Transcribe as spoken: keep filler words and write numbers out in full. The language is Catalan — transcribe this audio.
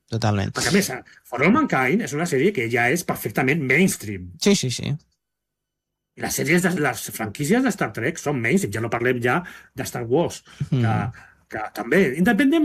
totalment. Perquè, a més, For All Mankind és una sèrie que ja és perfectament mainstream. Sí, sí, sí. I les sèries, de, les franquícies de Star Trek són mainstream, ja no parlem ja de Star Wars, que, Mm. que també, independentment